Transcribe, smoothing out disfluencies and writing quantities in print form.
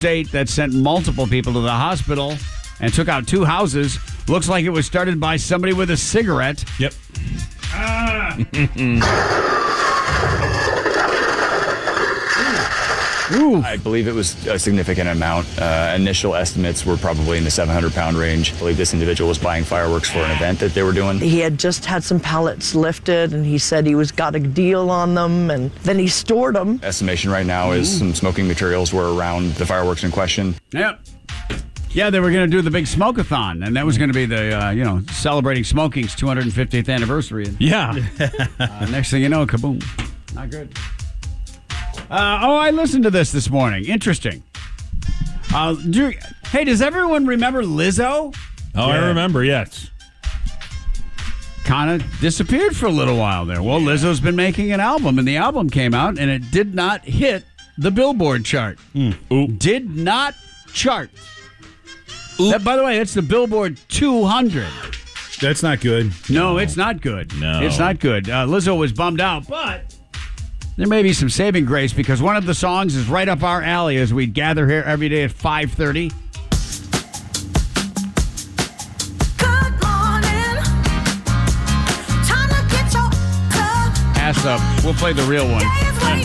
state that sent multiple people to the hospital and took out 2 houses. Looks like it was started by somebody with a cigarette. Yep. Ooh. I believe it was a significant amount. Initial estimates were probably in the 700-pound range. I believe this individual was buying fireworks for an event that they were doing. He had just had some pallets lifted, and he said he got a deal on them, and then he stored them. Estimation right now is some smoking materials were around the fireworks in question. Yep. Yeah, they were going to do the big smoke-a-thon, and that was going to be the, celebrating smoking's 250th anniversary. And, Yeah. next thing you know, kaboom. Not good. I listened to this morning. Interesting. Hey, does everyone remember Lizzo? Oh, I remember, yes. Kind of disappeared for a little while there. Well, Lizzo's been making an album, and the album came out, and it did not hit the Billboard chart. Did not chart. That, by the way, it's the Billboard 200. That's not good. No, it's not good. No. It's not good. Lizzo was bummed out, but there may be some saving grace because one of the songs is right up our alley as we gather here every day at 5:30. Good morning. Time to get your cup. Ass up. We'll play the real one.